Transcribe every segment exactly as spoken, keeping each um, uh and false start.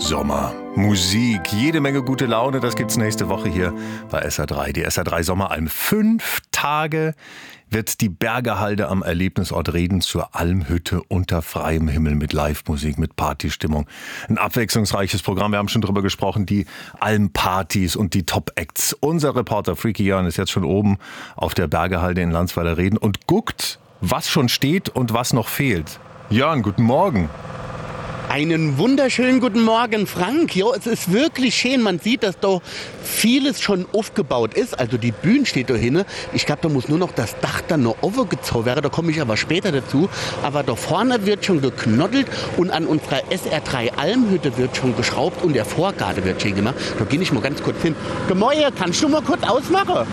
Sommer, Musik, jede Menge gute Laune, das gibt's nächste Woche hier bei S R drei. Die S R drei Sommeralm. Fünf Tage wird die Bergerhalde am Erlebnisort Reden zur Almhütte unter freiem Himmel mit Live-Musik, mit Partystimmung. Ein abwechslungsreiches Programm, wir haben schon drüber gesprochen, die Almpartys und die Top-Acts. Unser Reporter Freaky Jörn ist jetzt schon oben auf der Bergerhalde in Landsweiler Reden und guckt, was schon steht und was noch fehlt. Jörn, guten Morgen. Einen wunderschönen guten Morgen, Frank. Jo, es ist wirklich schön. Man sieht, dass da vieles schon aufgebaut ist. Also die Bühne steht da hinten. Ich glaube, da muss nur noch das Dach dann noch aufgezogen werden. Da komme ich aber später dazu. Aber da vorne wird schon geknoddelt und an unserer S R drei Almhütte wird schon geschraubt und der Vorgarten wird schön gemacht. Da gehe ich mal ganz kurz hin. Gemäuer, kannst du mal kurz ausmachen?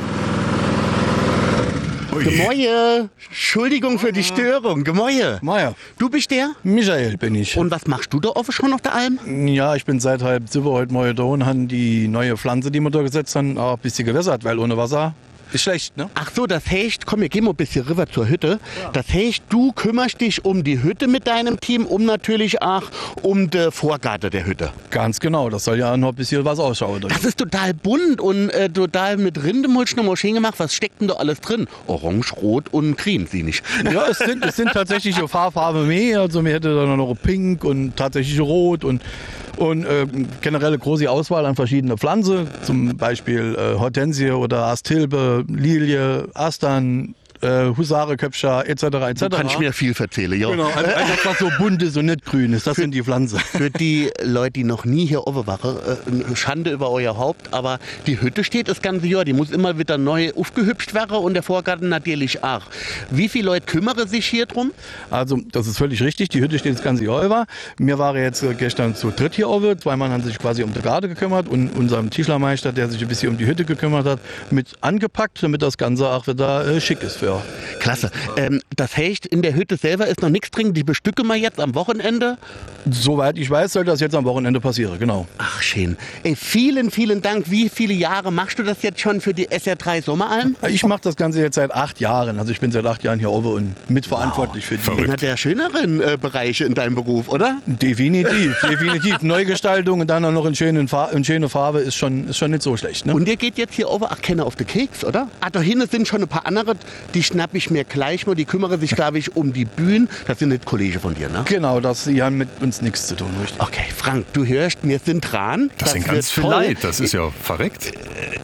Gemäuer, Entschuldigung für die Störung. Gemäuer. Meier. Du bist der? Michael bin ich. Und was machst du da offen schon auf der Alm? Ja, ich bin seit halb sieben heute Morgen da und haben die neue Pflanze, die wir da gesetzt haben, auch ein bisschen gewässert, weil ohne Wasser ist schlecht, ne? Ach so, das heißt, komm, wir gehen mal ein bisschen rüber zur Hütte. Ja. Das heißt, du kümmerst dich um die Hütte mit deinem Team, um natürlich auch um den Vorgarten der Hütte. Ganz genau, das soll ja noch ein bisschen was ausschauen. Das ist total bunt und äh, total mit Rindemulch noch mal schön gemacht. Was steckt denn da alles drin? Orange, Rot und Grün, sie nicht. Ja, es sind, es sind tatsächlich so Farben mehr. Also mir hätte dann noch Pink und tatsächlich Rot und Und äh, generelle große Auswahl an verschiedenen Pflanzen, zum Beispiel äh, Hortensie oder Astilbe, Lilie, Astern, äh, Husareköpfscher et cetera et cetera. Kann ich mir viel erzählen, ja. Genau, also alles, was so bunt ist und nicht grün ist, das für, sind die Pflanzen. Für die Leute, die noch nie hier oben waren, äh, Schande über euer Haupt, aber die Hütte steht das ganze Jahr, die muss immer wieder neu aufgehübscht werden und der Vorgarten natürlich auch. Wie viele Leute kümmern sich hier drum? Also, das ist völlig richtig, die Hütte steht das ganze Jahr über. Mir war jetzt äh, gestern zu dritt hier oben, zwei Mann haben sich quasi um die Garde gekümmert und unserem Tischlermeister, der sich ein bisschen um die Hütte gekümmert hat, mit angepackt, damit das Ganze auch wieder äh, schick ist für. Klasse. Ähm, das heißt, in der Hütte selber ist noch nichts drin. Die bestücken wir jetzt am Wochenende? Soweit ich weiß, soll das jetzt am Wochenende passieren, genau. Ach, schön. Ey, vielen, vielen Dank. Wie viele Jahre machst du das jetzt schon für die S R drei Sommeralm? Ich mache das Ganze jetzt seit acht Jahren. Also ich bin seit acht Jahren hier oben und mitverantwortlich wow. für die. Einer der schöneren äh, Bereiche in deinem Beruf, oder? Definitiv, definitiv. Neugestaltung und dann auch noch in, schönen Far- in schöne Farbe ist schon, ist schon nicht so schlecht. Ne? Und ihr geht jetzt hier oben, ach, keiner auf den Keks, oder? Ah, da hinten sind schon ein paar andere, die schnapp ich mir gleich mal. Die kümmern sich, glaube ich, um die Bühnen. Das sind nicht Kollegen von dir, ne? Genau, das, die haben mit uns nichts zu tun, richtig. Okay, Frank, du hörst, wir sind dran. Das, das sind ganz viel Leid, das ist ja verreckt.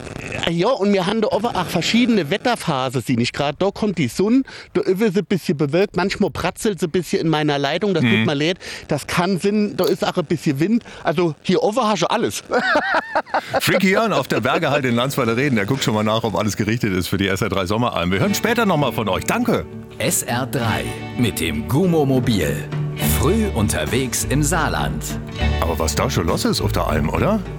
Ja, und wir haben da oben auch verschiedene Wetterphasen, sehe ich gerade. Da kommt die Sonne, da ist es ein bisschen bewölkt, manchmal pratzelt es ein bisschen in meiner Leitung, das mhm. tut mir leid. Das kann Sinn, da ist auch ein bisschen Wind. Also hier oben hast du alles. Freaky Jörn auf der Bergerhalde in Landsweiler Reden, der guckt schon mal nach, ob alles gerichtet ist für die S R drei Sommeralm. Wir hören später nochmal von euch. Danke. S R drei mit dem Gumo-Mobil. Früh unterwegs im Saarland. Aber was da schon los ist auf der Alm, oder?